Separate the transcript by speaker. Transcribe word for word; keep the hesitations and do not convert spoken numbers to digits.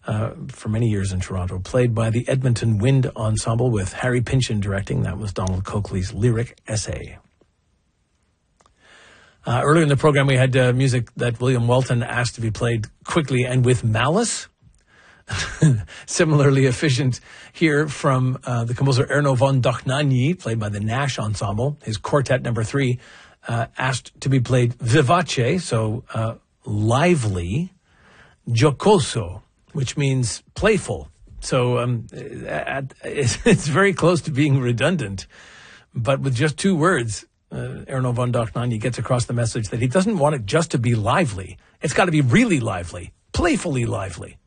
Speaker 1: uh, for many years in Toronto, played by the Edmonton Wind Ensemble with Harry Pynchon directing. That was Donald Coakley's lyric essay. Uh, earlier in the program, we had uh, music that William Welton asked to be played quickly and with malice. Similarly efficient here from uh, the composer Erno von Dochnanyi, played by the Nash Ensemble. His quartet number three uh, asked to be played vivace, so uh, lively, giocoso, which means playful. So um, it's, it's very close to being redundant, but with just two words, uh, Erno von Dochnanyi gets across the message that he doesn't want it just to be lively. It's got to be really lively, playfully lively.